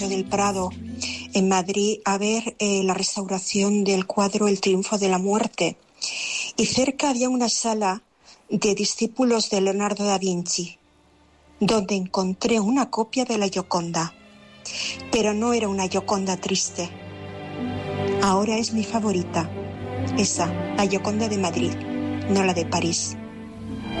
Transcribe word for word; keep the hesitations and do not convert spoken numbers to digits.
del Prado, en Madrid, a ver eh, la restauración del cuadro El triunfo de la muerte. Y cerca había una sala de discípulos de Leonardo da Vinci, donde encontré una copia de la Gioconda. Pero no era una Gioconda triste. Ahora es mi favorita. Esa, la Gioconda de Madrid, no la de París.